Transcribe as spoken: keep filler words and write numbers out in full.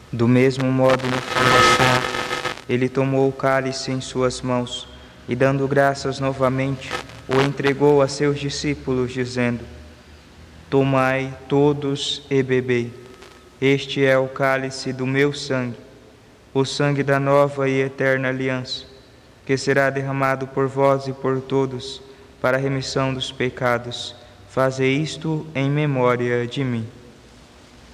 Do mesmo modo, no fim da ceia, ele tomou o cálice em suas mãos e, dando graças novamente, o entregou a seus discípulos, dizendo: Tomai todos e bebei. Este é o cálice do meu sangue, o sangue da nova e eterna aliança, que será derramado por vós e por todos para a remissão dos pecados. Fazei isto em memória de mim.